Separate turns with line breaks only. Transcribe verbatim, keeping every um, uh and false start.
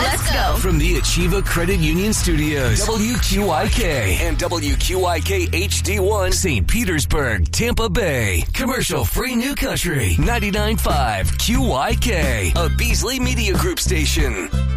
Let's go.
From the Achieva Credit Union Studios, W Q I K and W Q I K H D one, Saint Petersburg, Tampa Bay. Commercial free New Country, ninety-nine point five Q I K, a Beasley Media Group station.